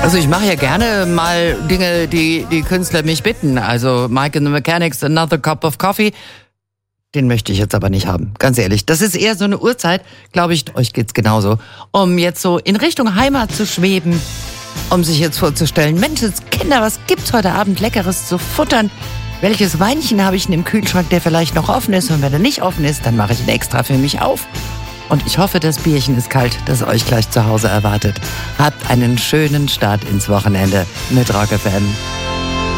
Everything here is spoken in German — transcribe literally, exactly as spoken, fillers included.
Also ich mache ja gerne mal Dinge, die die Künstler mich bitten. Also Mike and the Mechanics, Another Cup of Coffee. Den möchte ich jetzt aber nicht haben, ganz ehrlich. Das ist eher so eine Uhrzeit, glaube ich, euch geht's genauso, um jetzt so in Richtung Heimat zu schweben, um sich jetzt vorzustellen, Mensch, Kinder, was gibt's heute Abend Leckeres zu futtern? Welches Weinchen habe ich denn im Kühlschrank, der vielleicht noch offen ist? Und wenn er nicht offen ist, dann mache ich ihn extra für mich auf. Und ich hoffe, das Bierchen ist kalt, das euch gleich zu Hause erwartet. Habt einen schönen Start ins Wochenende mit Rock F M.